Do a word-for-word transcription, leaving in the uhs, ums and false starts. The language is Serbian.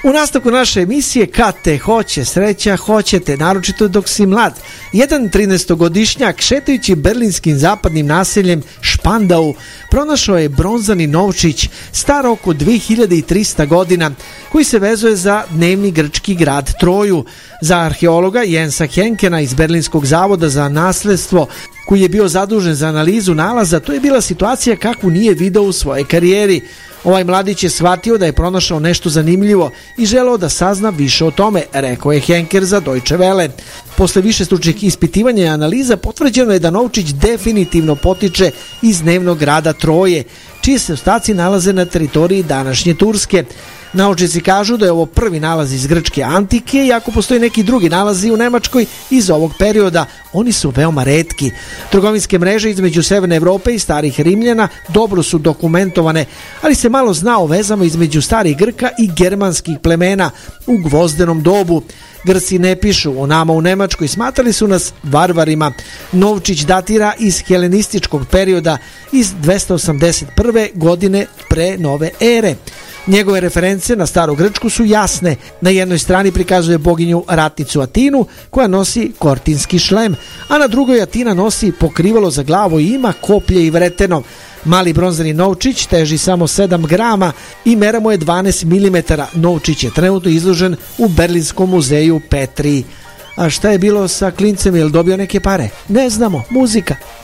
U nastavku naše emisije Kad te hoće sreća, hoćete, naročito dok si mlad. Jedan trinaestogodišnjak šetajući berlinskim zapadnim naseljem Špandau pronašao je bronzani novčić star oko dve hiljade trista godina koji se vezuje za dnevni grčki grad Troju. Za arheologa Jensa Henkena iz Berlinskog zavoda za nasledstvo koji je bio zadužen za analizu nalaza, to je bila situacija kakvu nije video u svojoj karijeri. Ovaj mladić je shvatio da je pronašao nešto zanimljivo i želeo da sazna više o tome, rekao je Henker za Deutsche Welle. Posle višestručnih ispitivanja i analiza potvrđeno je da novčić definitivno potiče iz dnevnog grada Troje, čiji se ostaci nalaze na teritoriji današnje Turske. Naučnici kažu da je ovo prvi nalaz iz grčke antike i ako postoji neki drugi nalazi u Nemačkoj iz ovog perioda, oni su veoma retki. Trgovinske mreže između Severne Evrope i starih Rimljana dobro su dokumentovane, ali se malo zna o vezama između starih Grka i germanskih plemena u gvozdenom dobu. Grci ne pišu o nama u Nemačkoj, smatrali su nas varvarima. Novčić datira iz helenističkog perioda iz dvesta osamdeset prve godine pre nove ere. Njegove reference na staru Grčku su jasne. Na jednoj strani prikazuje boginju ratnicu Atinu koja nosi kortinski šlem, a na drugoj Atina nosi pokrivalo za glavu i ima koplje i vreteno. Mali bronzani novčić teži samo sedam grama i mera mu je dvanaest milimetara. Novčić je trenutno izložen u Berlinskom muzeju Petri. A šta je bilo sa klincem, je li dobio neke pare? Ne znamo, muzika.